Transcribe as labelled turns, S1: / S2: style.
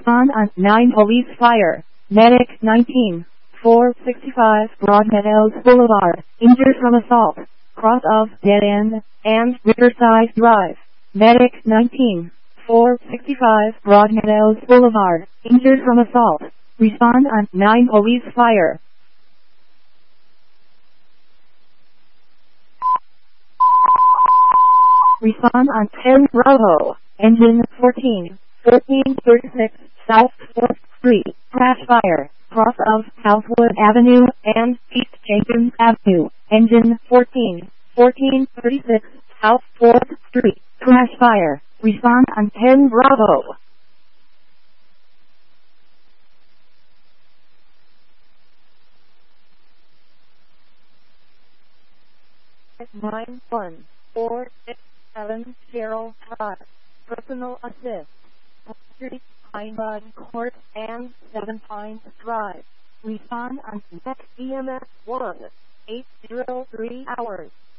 S1: Respond on 9 Police Fire. Medic 19. 465 Broadmeadows Boulevard. Injured from assault. Cross of Dead End and Riverside Drive. Medic 19. 465 Broadmeadows Boulevard. Injured from assault. Respond on 9 Police Fire. Respond on 10 Bravo. Engine 14. 1436 South 4th Street. Crash fire. Cross of Southwood Avenue and East Jenkins Avenue. Engine 14. 1436 South 4th Street. Crash fire. Respond on 10 Bravo. At 9146705. Personal assist. Street, Pinebud Court, and 7 Pines Drive. Respond on next EMS 1. 803 hours.